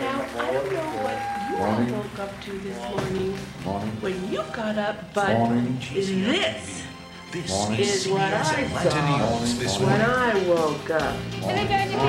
Now, I don't know what you all woke up to this morning when you got up, but this is what I saw when I woke up. Are they going to